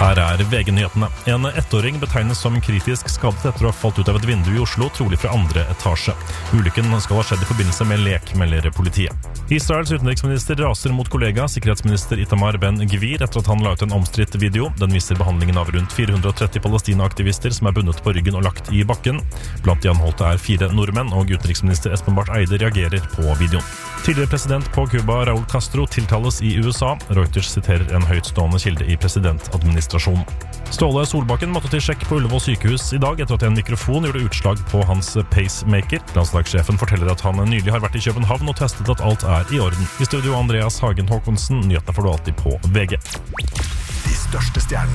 Her VG-nyhetene. En ettåring betegnes som kritisk skadet etter å ha falt ut av et vindu i Oslo, trolig fra andre etasje. Ulykken skal ha skjedd i forbindelse med lek, melder politiet. Israels utenriksminister raser mot kollega, sikkerhetsminister Itamar Ben-Gvir, etter at han la ut en omstridt video. Den viser behandlingen av rundt 430 palestina-aktivister som bundet på ryggen og lagt i bakken. Blant de anholdte 4 nordmenn, og utenriksminister Espen Barth Eide reagerer på videoen. Tidligere president på Cuba, Raúl Castro, tiltales i USA. Reuters siterer en høytstående kilde i presidentadministrasjonen. Ståle Solbakken måtte til sjekk på Ullevål sykehus i dag etter at en mikrofon gjorde utslag på hans pacemaker. Landslagssjefen forteller at han nylig har vært i København og testet at alt i orden. I studio Andreas Hagen Håkonsen, nyhetene får du alltid på VG. De største stjernene